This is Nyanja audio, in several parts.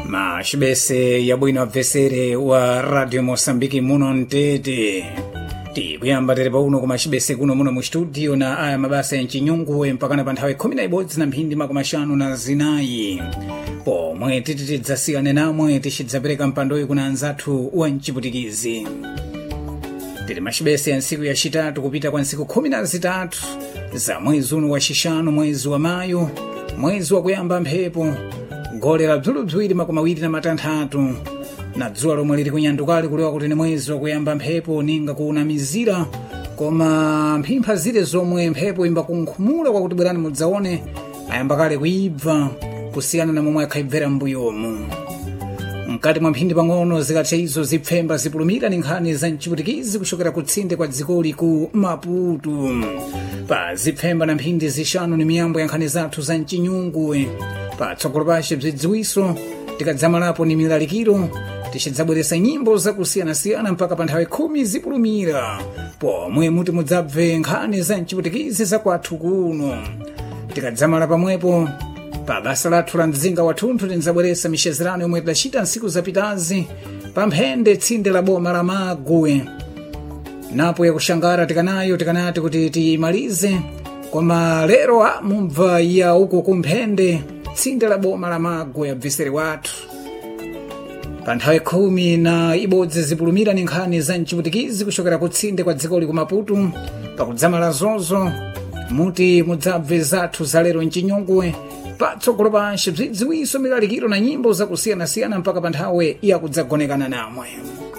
Mashibese ya bwino abvesere wa Radio Mosambiki muno ntete. Kuyamba tereba uno ku mashibese kuno muno mu studio na aya mabasa ya nchinyungu mpakana pa nthawi 11 na mphindi makumi asanu na zinayi. Pomwe titidzasiyane namwe tichidzapereka mpandoyi kuna anzathu wa mchiputikizi. Tiri mashibese ya nsiku ya chitatu kupita kwa nsiku 13 za mwezi uno wa shishanu, mwezi wa Mayu, mwezi wa kuyamba mphepo, gole la bzulubzwiri makumi awiri na matanthatu, na dzuwa lomwe lili kunyandukali kulewa kuti ni mwezi wa kuyamba mphepo ninga kuunamizira, koma mphimpha zile zomwe mphepo imba kunkhumula kwa kuti bwerani mudzaone ayamba kale kuibva kusiyana na momwe akhaibvera mbuyomu. Mkati mwa mphindi pang'ono zikatha izo zipfemba zipulumira ni nkhani za mchiputikizi kuchokera kutsinde kwa dzikoli ku Maputo. Pa zipfemba na mphindi zishanu ni miyambo ya nkhani zathu za mchinyungu. Pa tsogolo pashe bzidziwiso tikadzamalapo ni milalikiro, tichidzabweresa nyimbo zakusiyana-siyana mpaka pa nthawi 10 zipulumira, pomwe muti mudzabve nkhani za mchiputikizi za kwathu kuno. Tikadzamala pamwepo pa basa lathu la mzinga wathunthu tindzabweresa mishezerano yomwe tidachita nsiku zapitazi pa mphende tsinde la boma la Magwe. Napo yakushangara tikanati kuti tiyimalize, koma lero mumva ya uko kumphende tsinde la boma la Magwe abviseri wathu. Pa nthawi 11 zipulumira ni nkhani za mchiputikizi kuchokera kutsinde kwa dzikoli ku Maputo. Pakudzamala zozo muti mudzabve zathu za lero mchinyungwe, patsogolo panshe bzidziwiso, milalikiro na nyimbo zakusiyana-siyana mpaka pa nthawi yakudzagonekana namwe.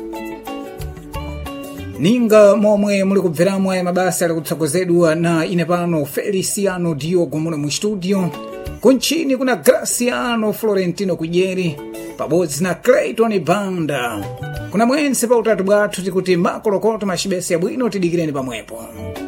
Ninga momwe muli kubveramo aya mabasa ali kutsogozedwa na ine pano Feliciano Diogo muno mu studio. Kunchini kuna Graciano Florentino Kujeri pabodzi na Clayton Banda. Kuna mwense pa utatu bwathu tikuti makolokoto mashibese ya bwino tidikireni pamwepo.